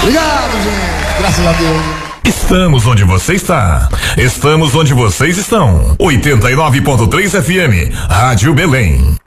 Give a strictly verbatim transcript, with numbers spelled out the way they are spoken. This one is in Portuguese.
Obrigado, gente. Graças a Deus. Estamos onde você está. Estamos onde vocês estão. oitenta e nove ponto três F M, Rádio Belém.